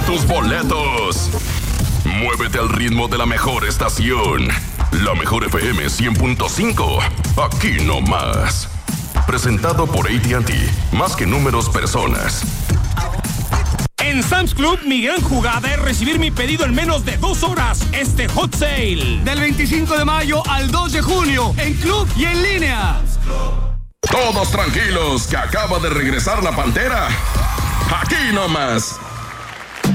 tus boletos. Muévete al ritmo de la mejor estación. La Mejor FM 100.5. Aquí nomás. Presentado por AT&T. Más que números, personas. En Sam's Club, mi gran jugada es recibir mi pedido en menos de 2 horas. Este Hot Sale. Del 25 de mayo al 2 de junio. En club y en línea. Todos tranquilos, que acaba de regresar la Pantera. Aquí nomás.